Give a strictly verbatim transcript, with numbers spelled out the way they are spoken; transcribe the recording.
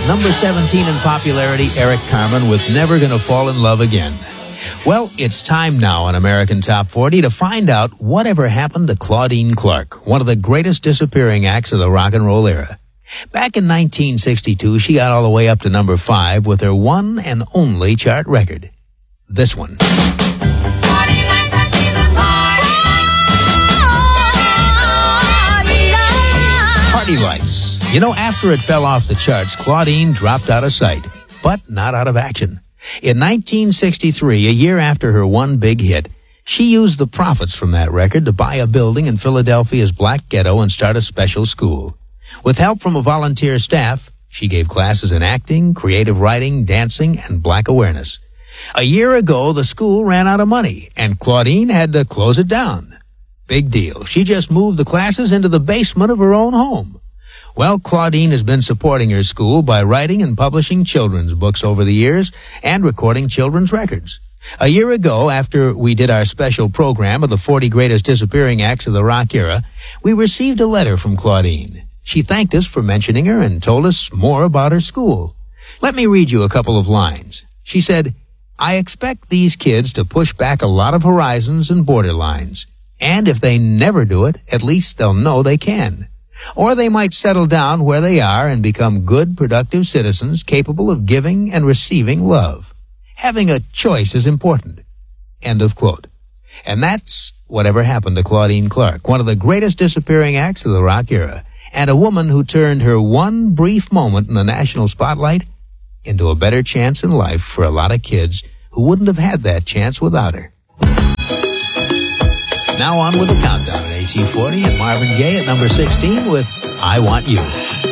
number seventeen in popularity, Eric Carmen with Never Gonna Fall in Love Again. Well, it's time now on American Top forty to find out whatever happened to Claudine Clark, one of the greatest disappearing acts of the rock and roll era. Back in nineteen sixty-two, she got all the way up to number five with her one and only chart record. This one. Party Lights. You know, after it fell off the charts, Claudine dropped out of sight, but not out of action. In nineteen sixty-three, a year after her one big hit, she used the profits from that record to buy a building in Philadelphia's Black Ghetto and start a special school. With help from a volunteer staff, she gave classes in acting, creative writing, dancing, and black awareness. A year ago, the school ran out of money, and Claudine had to close it down. Big deal. She just moved the classes into the basement of her own home. Well, Claudine has been supporting her school by writing and publishing children's books over the years and recording children's records. A year ago, after we did our special program of the forty greatest disappearing acts of the rock era, we received a letter from Claudine. She thanked us for mentioning her and told us more about her school. Let me read you a couple of lines. She said, "I expect these kids to push back a lot of horizons and borderlines. And if they never do it, at least they'll know they can. Or they might settle down where they are and become good, productive citizens capable of giving and receiving love. Having a choice is important." End of quote. And that's whatever happened to Claudine Clark, one of the greatest disappearing acts of the rock era, and a woman who turned her one brief moment in the national spotlight into a better chance in life for a lot of kids who wouldn't have had that chance without her. Now on with the countdown at A T forty and Marvin Gaye at number sixteen with I Want You.